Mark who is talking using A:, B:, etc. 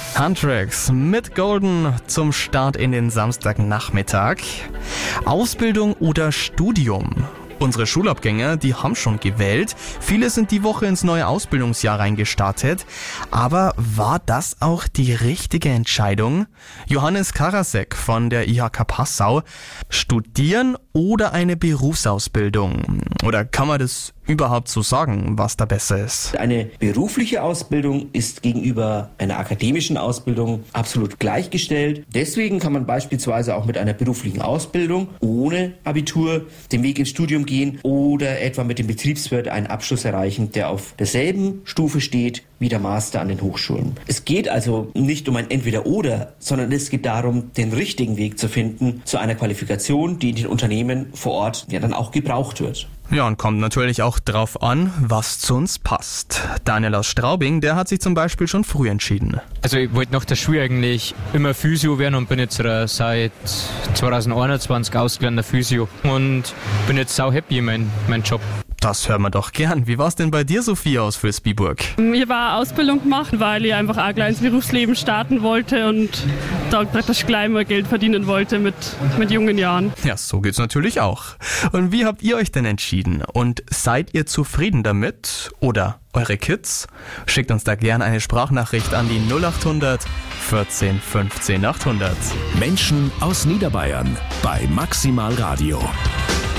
A: Huntrix mit Golden zum Start in den Samstagnachmittag. Ausbildung oder Studium? Unsere Schulabgänger, die haben schon gewählt. Viele sind die Woche ins neue Ausbildungsjahr reingestartet. Aber war das auch die richtige Entscheidung? Johannes Karasek von der IHK Passau. Studieren oder eine Berufsausbildung? Oder kann man das überhaupt so sagen, was da besser ist?
B: Eine berufliche Ausbildung ist gegenüber einer akademischen Ausbildung absolut gleichgestellt. Deswegen kann man beispielsweise auch mit einer beruflichen Ausbildung ohne Abitur den Weg ins Studium gehen oder etwa mit dem Betriebswirt einen Abschluss erreichen, der auf derselben Stufe steht wie der Master an den Hochschulen. Es geht also nicht um ein Entweder-Oder, sondern es geht darum, den richtigen Weg zu finden zu einer Qualifikation, die in den Unternehmen vor Ort ja dann auch gebraucht wird.
A: Ja, und kommt natürlich auch drauf an, was zu uns passt. Daniel aus Straubing, der hat sich zum Beispiel schon früh entschieden.
C: Also ich wollte nach der Schule eigentlich immer Physio werden und bin jetzt seit 2021 ausgelernter Physio und bin jetzt sau happy in meinem Job.
A: Das hören wir doch gern. Wie war's denn bei dir, Sophia aus Vilsbiburg?
D: Ich war Ausbildung gemacht, weil ich einfach auch gleich ins Berufsleben starten wollte und da praktisch gleich mal Geld verdienen wollte mit jungen Jahren.
A: Ja, so geht's natürlich auch. Und wie habt ihr euch denn entschieden? Und seid ihr zufrieden damit? Oder eure Kids? Schickt uns da gern eine Sprachnachricht an die 0800 14 15 800.
E: Menschen aus Niederbayern bei Maximal Radio.